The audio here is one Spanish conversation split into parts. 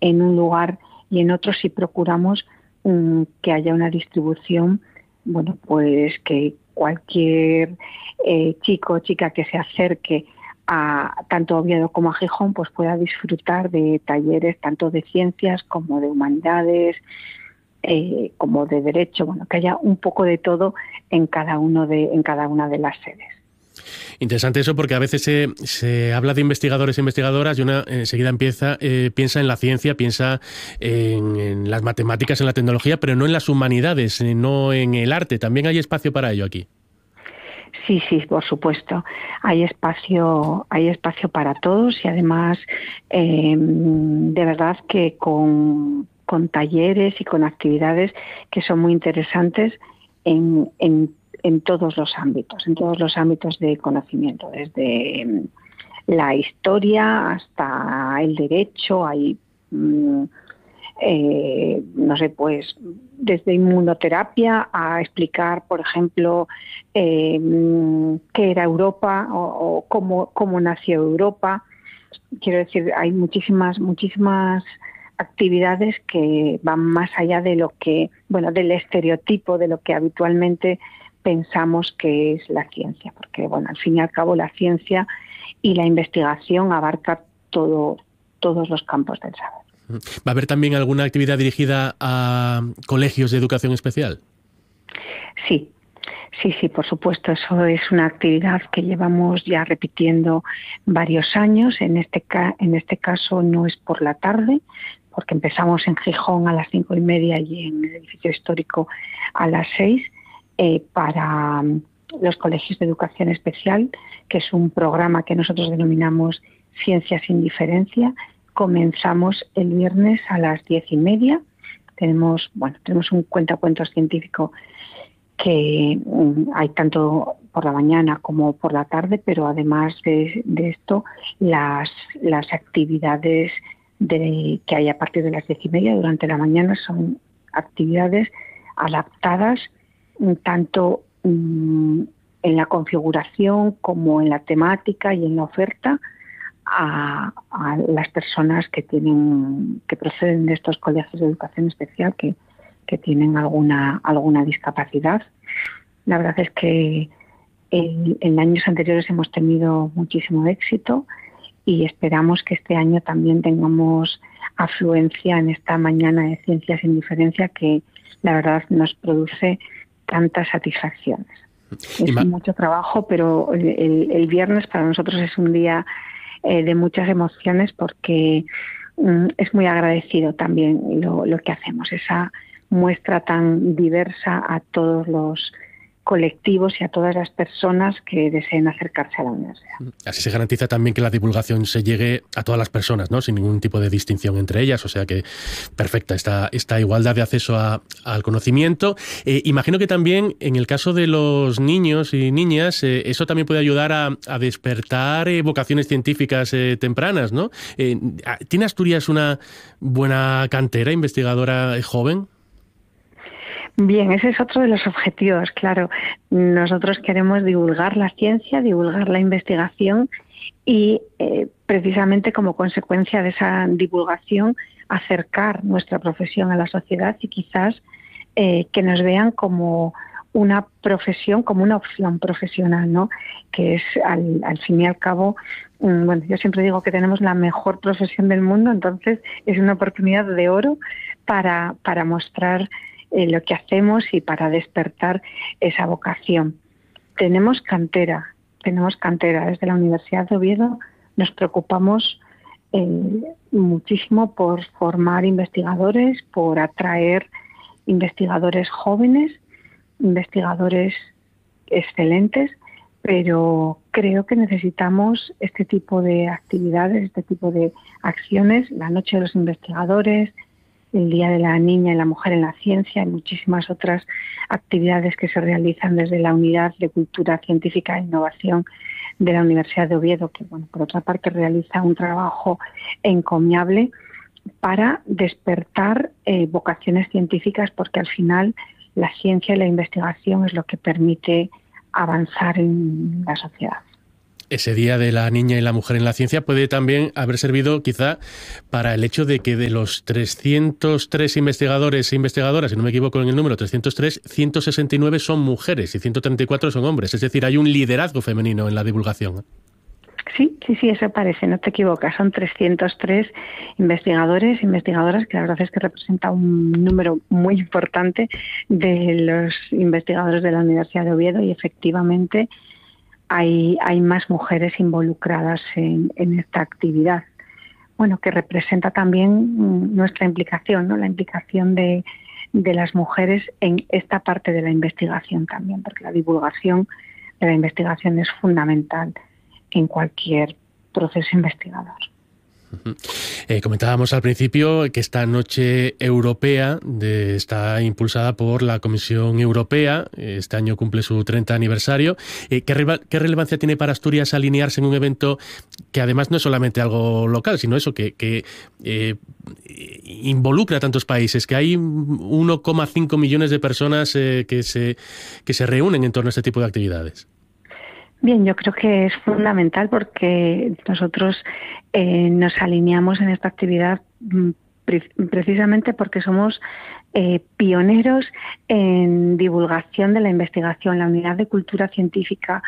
en un lugar y en otro, si procuramos que haya una distribución, bueno, pues que cualquier chico o chica que se acerque a tanto a Oviedo como a Gijón, pues pueda disfrutar de talleres tanto de ciencias como de humanidades, como de derecho, bueno, que haya un poco de todo en cada una de las sedes. Interesante eso, porque a veces se habla de investigadores e investigadoras y una enseguida piensa en la ciencia, piensa en las matemáticas, en la tecnología, pero no en las humanidades, no en el arte. También hay espacio para ello aquí. Sí, por supuesto. Hay espacio para todos y además de verdad que con talleres y con actividades que son muy interesantes en todos los ámbitos de conocimiento, desde la historia hasta el derecho. Hay no sé, pues desde inmunoterapia a explicar, por ejemplo, qué era Europa o cómo nació Europa. Quiero decir, hay muchísimas actividades que van más allá de lo que, bueno, del estereotipo de lo que habitualmente pensamos que es la ciencia, porque, bueno, al fin y al cabo la ciencia y la investigación abarca todos los campos del saber. ¿Va a haber también alguna actividad dirigida a colegios de educación especial? Sí, por supuesto. Eso es una actividad que llevamos ya repitiendo varios años. En este caso no es por la tarde, porque empezamos en Gijón a las 5:30 y en el edificio histórico a las 6, para los colegios de educación especial, que es un programa que nosotros denominamos Ciencia sin Diferencia. Comenzamos el viernes a las 10:30. Tenemos un cuentacuentos científico que hay tanto por la mañana como por la tarde, pero además de esto, las actividades que hay a partir de las 10:30 durante la mañana son actividades adaptadas tanto en la configuración como en la temática y en la oferta a las personas que proceden de estos colegios de educación especial que tienen alguna discapacidad. La verdad es que en años anteriores hemos tenido muchísimo éxito y esperamos que este año también tengamos afluencia en esta mañana de Ciencias sin Diferencia, que la verdad nos produce tantas satisfacciones. Es mucho trabajo, pero el viernes para nosotros es un día de muchas emociones, porque es muy agradecido también lo que hacemos, esa muestra tan diversa a todos los colectivos y a todas las personas que deseen acercarse a la universidad. Así se garantiza también que la divulgación se llegue a todas las personas, ¿no? Sin ningún tipo de distinción entre ellas, o sea que perfecta esta igualdad de acceso al conocimiento. Imagino que también en el caso de los niños y niñas, eso también puede ayudar a despertar vocaciones científicas tempranas, ¿no? ¿Tiene Asturias una buena cantera investigadora joven? Bien, ese es otro de los objetivos, claro. Nosotros queremos divulgar la ciencia, divulgar la investigación y precisamente como consecuencia de esa divulgación acercar nuestra profesión a la sociedad y quizás que nos vean como una profesión, como una opción profesional, ¿no? Que es al fin y al cabo, bueno, yo siempre digo que tenemos la mejor profesión del mundo, entonces es una oportunidad de oro para mostrar lo que hacemos y para despertar esa vocación. Tenemos cantera. Desde la Universidad de Oviedo nos preocupamos muchísimo por formar investigadores, por atraer investigadores jóvenes, investigadores excelentes, pero creo que necesitamos este tipo de actividades, este tipo de acciones, la Noche de los Investigadores, el Día de la Niña y la Mujer en la Ciencia y muchísimas otras actividades que se realizan desde la Unidad de Cultura Científica e Innovación de la Universidad de Oviedo, que, bueno, por otra parte realiza un trabajo encomiable para despertar vocaciones científicas, porque al final la ciencia y la investigación es lo que permite avanzar en la sociedad. ese Día de la Niña y la Mujer en la Ciencia puede también haber servido quizá para el hecho de que de los 303 investigadores e investigadoras, si no me equivoco en el número, 303, 169 son mujeres y 134 son hombres. Es decir, hay un liderazgo femenino en la divulgación. Sí, eso parece, no te equivocas. Son 303 investigadores e investigadoras, que la verdad es que representa un número muy importante de los investigadores de la Universidad de Oviedo, y efectivamente hay más mujeres involucradas en esta actividad. Bueno, que representa también nuestra implicación, ¿no? La implicación de las mujeres en esta parte de la investigación también, porque la divulgación de la investigación es fundamental en cualquier proceso investigador. Comentábamos al principio que esta noche europea está impulsada por la Comisión Europea. Este año cumple su 30 aniversario. ¿Qué relevancia tiene para Asturias alinearse en un evento que además no es solamente algo local, sino eso que involucra a tantos países, que hay 1,5 millones de personas que se reúnen en torno a este tipo de actividades? Bien, yo creo que es fundamental porque nosotros nos alineamos en esta actividad precisamente porque somos pioneros en divulgación de la investigación. La Unidad de Cultura Científica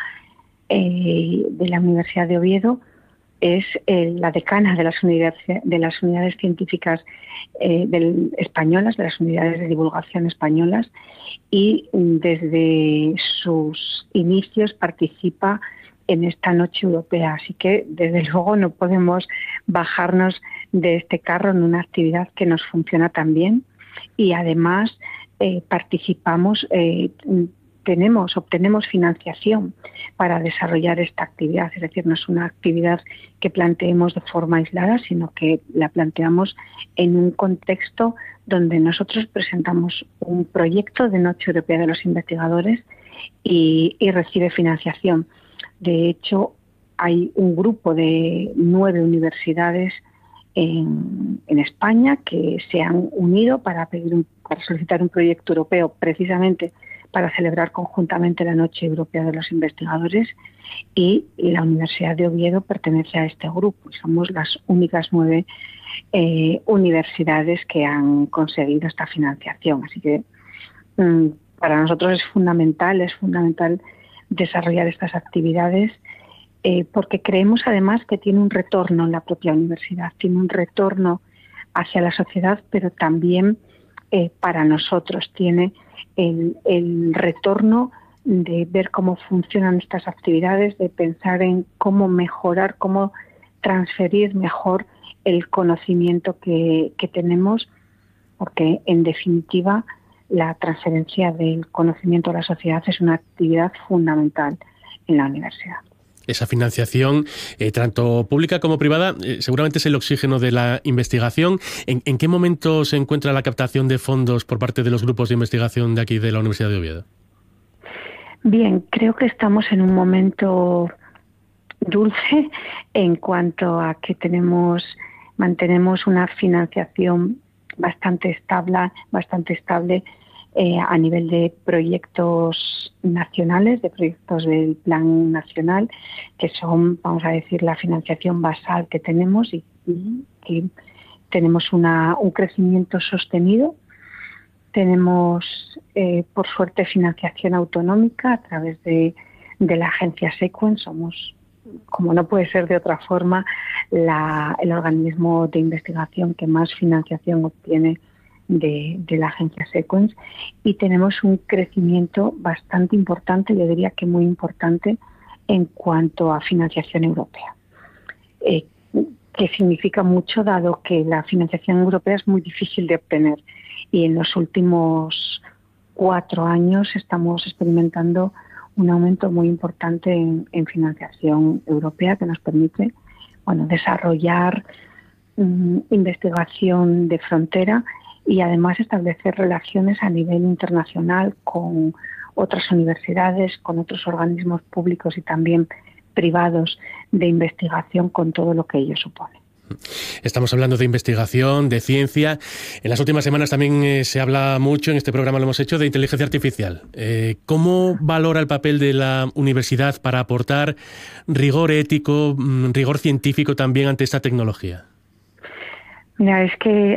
de la Universidad de Oviedo es la decana de las unidades científicas españolas, de las unidades de divulgación españolas, y desde sus inicios participa en esta noche europea. Así que, desde luego, no podemos bajarnos de este carro en una actividad que nos funciona tan bien, y además participamos, obtenemos financiación para desarrollar esta actividad. Es decir, no es una actividad que planteemos de forma aislada, sino que la planteamos en un contexto donde nosotros presentamos un proyecto de Noche Europea de los Investigadores y recibe financiación. De hecho, hay un grupo de 9 universidades en España que se han unido para solicitar un proyecto europeo, precisamente para celebrar conjuntamente la Noche Europea de los Investigadores, y la Universidad de Oviedo pertenece a este grupo. Somos las únicas 9 universidades que han conseguido esta financiación. Así que para nosotros es fundamental desarrollar estas actividades porque creemos además que tiene un retorno en la propia universidad, tiene un retorno hacia la sociedad, pero también para nosotros tiene el retorno de ver cómo funcionan estas actividades, de pensar en cómo mejorar, cómo transferir mejor el conocimiento que tenemos, porque en definitiva la transferencia del conocimiento a la sociedad es una actividad fundamental en la universidad. Esa financiación, tanto pública como privada, seguramente es el oxígeno de la investigación. ¿En qué momento se encuentra la captación de fondos por parte de los grupos de investigación de aquí de la Universidad de Oviedo? Bien, creo que estamos en un momento dulce en cuanto a que mantenemos una financiación bastante estable a nivel de proyectos nacionales, de proyectos del Plan Nacional, que son, vamos a decir, la financiación basal que tenemos, y que tenemos un crecimiento sostenido. Tenemos, por suerte, financiación autonómica a través de la agencia Sequens. Somos, como no puede ser de otra forma, el organismo de investigación que más financiación obtiene de la agencia Sequens, y tenemos un crecimiento bastante importante, yo diría que muy importante, en cuanto a financiación europea, que significa mucho, dado que la financiación europea es muy difícil de obtener, y en los últimos 4 años estamos experimentando un aumento muy importante en financiación europea, que nos permite desarrollar investigación de frontera y además establecer relaciones a nivel internacional con otras universidades, con otros organismos públicos y también privados de investigación, con todo lo que ello supone. Estamos hablando de investigación, de ciencia. En las últimas semanas también se habla mucho, en este programa lo hemos hecho, de inteligencia artificial. ¿Cómo valora el papel de la universidad para aportar rigor ético, rigor científico también ante esta tecnología? Mira, es que